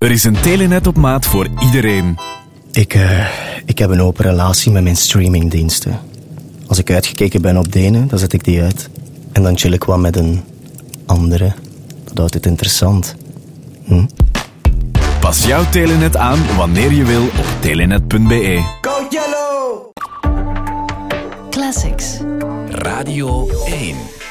Er is een Telenet op maat voor iedereen. Ik heb een open relatie met mijn streamingdiensten. Als ik uitgekeken ben op de ene, dan zet ik die uit. En dan chill ik wat met een andere. Dat houdt het interessant. Pas jouw Telenet aan wanneer je wil op telenet.be. Go Yellow! Classics. Radio 1.